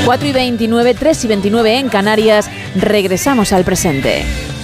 4:29, 3:29 en Canarias. Regresamos al presente.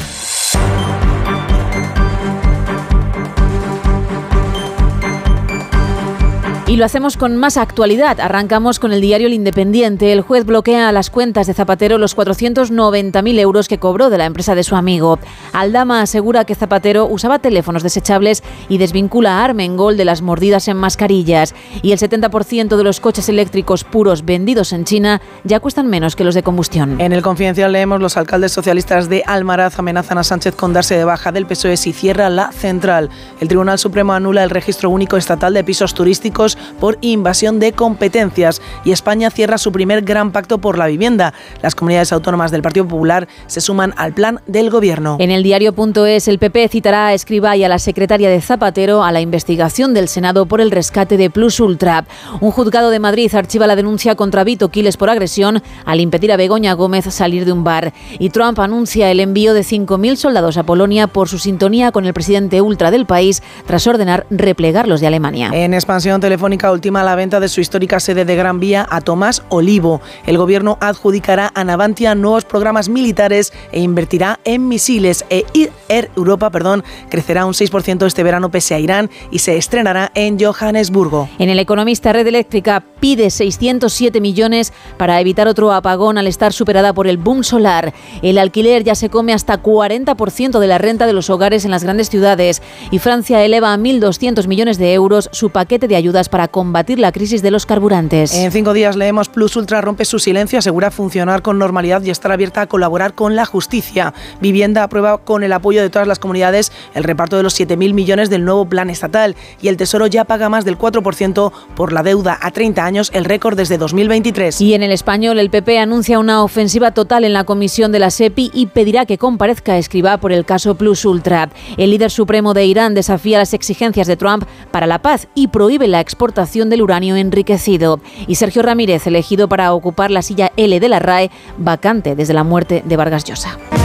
Y lo hacemos con más actualidad. Arrancamos con el diario El Independiente. El juez bloquea a las cuentas de Zapatero los 490.000 euros que cobró de la empresa de su amigo. Aldama asegura que Zapatero usaba teléfonos desechables y desvincula a Armengol de las mordidas en mascarillas. Y el 70% de los coches eléctricos puros vendidos en China ya cuestan menos que los de combustión. En El Confidencial leemos: los alcaldes socialistas de Almaraz amenazan a Sánchez con darse de baja del PSOE si cierra la central. El Tribunal Supremo anula el registro único estatal de pisos turísticos por invasión de competencias, y España cierra su primer gran pacto por la vivienda. Las comunidades autónomas del Partido Popular se suman al plan del Gobierno. En el diario.es, el PP citará a Escrivá y a la secretaria de Zapatero a la investigación del Senado por el rescate de Plus Ultra. Un juzgado de Madrid archiva la denuncia contra Vito Quiles por agresión al impedir a Begoña Gómez salir de un bar. Y Trump anuncia el envío de 5.000 soldados a Polonia por su sintonía con el presidente ultra del país, tras ordenar replegar los de Alemania. En Expansión Telefónica ultima la venta de su histórica sede de Gran Vía a Tomás Olivo. El Gobierno adjudicará a Navantia nuevos programas militares e invertirá en misiles. Air Europa crecerá un 6% este verano pese a Irán y se estrenará en Johannesburgo. En El Economista, Red Eléctrica pide 607 millones para evitar otro apagón al estar superada por el boom solar. El alquiler ya se come hasta 40% de la renta de los hogares en las grandes ciudades, y Francia eleva a 1.200 millones de euros su paquete de ayudas para combatir la crisis de los carburantes. En 5 días leemos: Plus Ultra rompe su silencio, asegura funcionar con normalidad y estar abierta a colaborar con la justicia. Vivienda aprueba con el apoyo de todas las comunidades el reparto de los 7.000 millones del nuevo plan estatal, y el Tesoro ya paga más del 4% por la deuda a 30 años, el récord desde 2023. Y en El Español, el PP anuncia una ofensiva total en la comisión de la SEPI y pedirá que comparezca Escrivá por el caso Plus Ultra. El líder supremo de Irán desafía las exigencias de Trump para la paz y prohíbe la exportación del uranio enriquecido. Y Sergio Ramírez, elegido para ocupar la silla L de la RAE, vacante desde la muerte de Vargas Llosa.